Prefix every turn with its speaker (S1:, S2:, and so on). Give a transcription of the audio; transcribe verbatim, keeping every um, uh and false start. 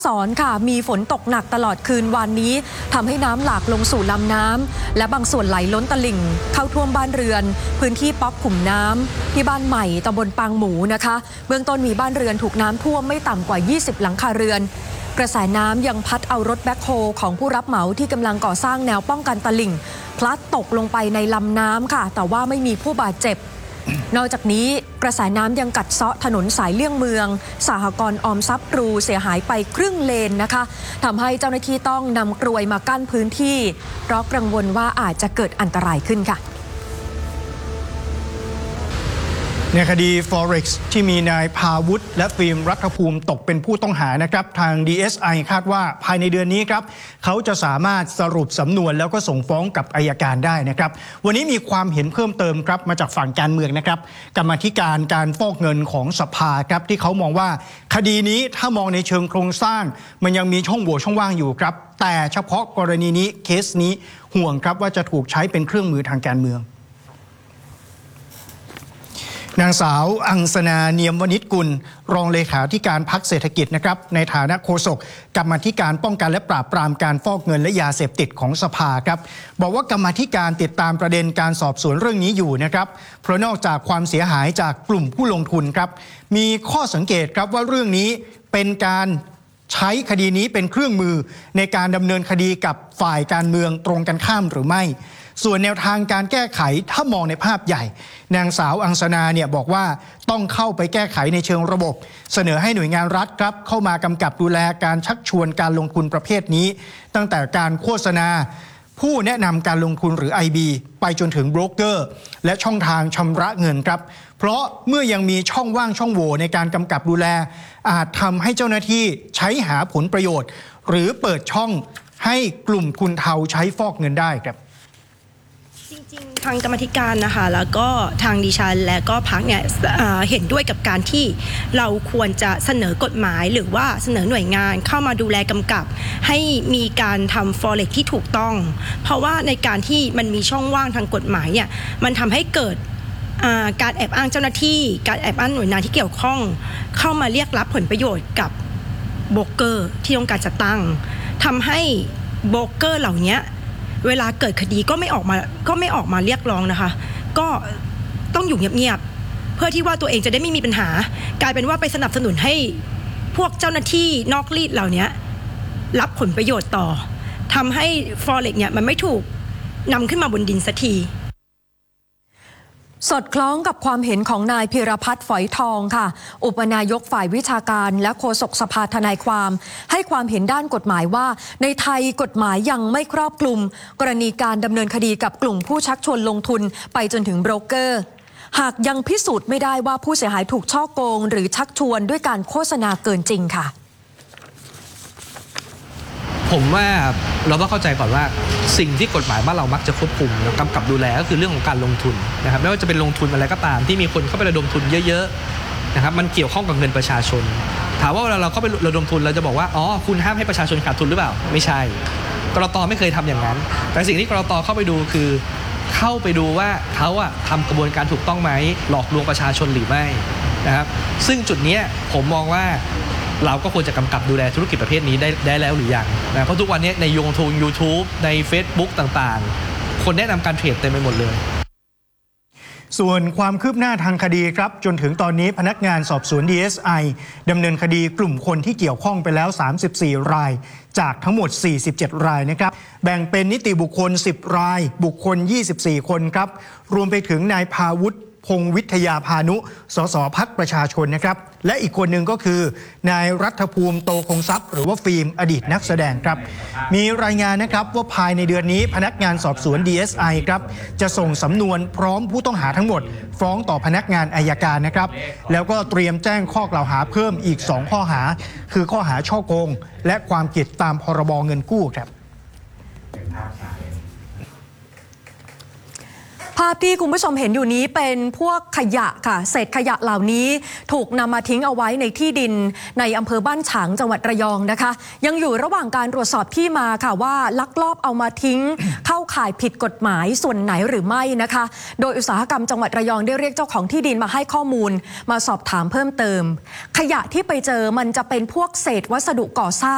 S1: สอนค่ะมีฝนตกหนักตลอดคืนวันนี้ทำให้น้ำหลากลงสู่ลำน้ำและบางส่วนไหลล้นตลิ่งเข้าท่วมบ้านเรือนพื้นที่ป๊อกขุมน้ำที่บ้านใหม่ตำบลปางหมูนะคะเบื้องต้นมีบ้านเรือนถูกน้ำท่วมไม่ต่ำกว่ายี่สิบหลังคาเรือนกระแสน้ำยังพัดเอารถแบ็คโฮของผู้รับเหมาที่กำลังก่อสร้างแนวป้องกันตลิ่งพลัดตกลงไปในลำน้ำค่ะแต่ว่าไม่มีผู้บาดเจ็บนอกจากนี้กระแสน้ำยังกัดเซาะถนนสายเลี่ยงเมืองสหกรณ์ออมทรัพย์รูเสียหายไปครึ่งเลนนะคะทำให้เจ้าหน้าที่ต้องนำกรวยมากั้นพื้นที่เพราะกังวลว่าอาจจะเกิดอันตรายขึ้นค่ะ
S2: ในคดี Forex ที่มีนายพาวุฒิและฟิล์มรัฐภูมิตกเป็นผู้ต้องหานะครับทาง ดี เอส ไอ คาดว่าภายในเดือนนี้ครับเขาจะสามารถสรุปสำนวนแล้วก็ส่งฟ้องกับอัยการได้นะครับวันนี้มีความเห็นเพิ่มเติมครับมาจากฝั่งการเมืองนะครับกรรมาธิการการฟอกเงินของสภาครับที่เขามองว่าคดีนี้ถ้ามองในเชิงโครงสร้างมันยังมีช่องโหว่ช่องว่างอยู่ครับแต่เฉพาะกรณีนี้เคสนี้ห่วงครับว่าจะถูกใช้เป็นเครื่องมือทางการเมืองนางสาวอังสนาเนียมวณิชกุลรองเลขาธิการพรรคเศรษฐกิจนะครับในฐานะโฆษกกรรมาธิการป้องกันและปราบปรามการฟอกเงินและยาเสพติดของสภาครับบอกว่ากรรมาธิการติดตามประเด็นการสอบสวนเรื่องนี้อยู่นะครับเพราะนอกจากความเสียหายจากกลุ่มผู้ลงทุนครับมีข้อสังเกตครับว่าเรื่องนี้เป็นการใช้คดีนี้เป็นเครื่องมือในการดำเนินคดีกับฝ่ายการเมืองตรงกันข้ามหรือไม่ส่วนแนวทางการแก้ไขถ้ามองในภาพใหญ่นางสาวอังสนาเนี่ยบอกว่าต้องเข้าไปแก้ไขในเชิงระบบเสนอให้หน่วยงานรัฐครับเข้ามากำกับดูแลการชักชวนการลงทุนประเภทนี้ตั้งแต่การโฆษณาผู้แนะนำการลงทุนหรือ ไอ บี ไปจนถึงโบรกเกอร์และช่องทางชำระเงินครับเพราะเมื่อยังมีช่องว่างช่องโหว่ในการกำกับดูแลอาจทำให้เจ้าหน้าที่ใช้หาผลประโยชน์หรือเปิดช่องให้กลุ่มทุนเทาใช้ฟอกเงินได้ครับ
S3: จริงๆทางกรรมธิการนะคะแล้วก็ทางดิฉันและก็พรรคเนี่ยเห็นด้วยกับการที่เราควรจะเสนอกฎหมายหรือว่าเสนอหน่วยงานเข้ามาดูแลกำกับให้มีการทำ Forex ที่ถูกต้องเพราะว่าในการที่มันมีช่องว่างทางกฎหมายเนี่ยมันทำให้เกิดการแอบอ้างเจ้าหน้าที่การแอบอ้างหน่วยงานที่เกี่ยวข้องเข้ามาเรียกรับผลประโยชน์กับโบรกเกอร์ที่ต้องการจะตั้งทำให้โบรกเกอร์เหล่านี้เวลาเกิดคดีก็ไม่ออกมาก็ไม่ออกมาเรียกร้องนะคะก็ต้องอยู่เงียบๆเพื่อที่ว่าตัวเองจะได้ไม่มีปัญหากลายเป็นว่าไปสนับสนุนให้พวกเจ้าหน้าที่นอกรีดเหล่านี้รับผลประโยชน์ต่อทำให้ Forex เนี่ยมันไม่ถูกนำขึ้นมาบนดินสักที
S1: สอดคล้องกับความเห็นของนายพีรพัฒน์ฝอยทองค่ะอุปนายกฝ่ายวิชาการและโฆษกสภาทนายความให้ความเห็นด้านกฎหมายว่าในไทยกฎหมายยังไม่ครอบคลุมกรณีการดำเนินคดีกับกลุ่มผู้ชักชวนลงทุนไปจนถึงโบรกเกอร์หากยังพิสูจน์ไม่ได้ว่าผู้เสียหายถูกฉ้อโกงหรือชักชวนด้วยการโฆษณาเกินจริงค่ะ
S4: ผมว่าเราต้องเข้าใจก่อนว่าสิ่งที่กฎหมายบ้านเรามักจะควบคุมและกำกับดูแลก็คือเรื่องของการลงทุนนะครับไม่ว่าจะเป็นลงทุนอะไรก็ตามที่มีคนเข้าไประดมทุนเยอะๆนะครับมันเกี่ยวข้องกับเงินประชาชนถามว่าเวลาเราเข้าไประดมทุนเราจะบอกว่าอ๋อคุณห้ามให้ประชาชนขาดทุนหรือเปล่าไม่ใช่กลต.ไม่เคยทำอย่างนั้นแต่สิ่งที่กลต.เข้าไปดูคือเข้าไปดูว่าเขาอะทำกระบวนการถูกต้องไหมหลอกลวงประชาชนหรือไม่นะครับซึ่งจุดนี้ผมมองว่าเราก็ควรจะกำกับดูแลธุรกิจประเภทนี้ได้ได้แล้วหรือยังนะเพราะทุกวันนี้ในยูทูบ YouTube ใน Facebook ต่างๆคนแนะนำการเทรดเต็มไปหมดเลย
S2: ส่วนความคืบหน้าทางคดีครับจนถึงตอนนี้พนักงานสอบสวน ดี เอส ไอ ดำเนินคดีกลุ่มคนที่เกี่ยวข้องไปแล้วสามสิบสี่รายจากทั้งหมดสี่สิบเจ็ดรายนะครับแบ่งเป็นนิติบุคคลสิบรายบุคคลยี่สิบสี่คนครับรวมไปถึงนายพาวุฒิพงศ์วิทยาพานุสสพรรคประชาชนนะครับและอีกคนหนึ่งก็คือนายรัฐภูมิโตคงทรัพย์หรือว่าฟิล์มอดีตนักแสดงครับมีรายงานนะครับว่าภายในเดือนนี้พนักงานสอบสวน ดี เอส ไอ ครับจะส่งสำนวนพร้อมผู้ต้องหาทั้งหมดฟ้องต่อพนักงานอัยการนะครับแล้วก็เตรียมแจ้งข้อกล่าวหาเพิ่มอีกสองข้อหาคือข้อหาฉ้อโกงและความผิดตามพรบเงินกู้ครับ
S1: ภาพที่คุณผู้ชมเห็นอยู่นี้เป็นพวกขยะค่ะเศษขยะเหล่านี้ถูกนำมาทิ้งเอาไว้ในที่ดินในอำเภอบ้านฉางจังหวัดระยองนะคะยังอยู่ระหว่างการตรวจสอบที่มาค่ะว่าลักลอบเอามาทิ้ง เข้าข่ายผิดกฎหมายส่วนไหนหรือไม่นะคะโดยอุตสาหกรรมจังหวัดระยองได้เรียกเจ้าของที่ดินมาให้ข้อมูลมาสอบถามเพิ่มเติมขยะที่ไปเจอมันจะเป็นพวกเศษวัสดุก่อสร้าง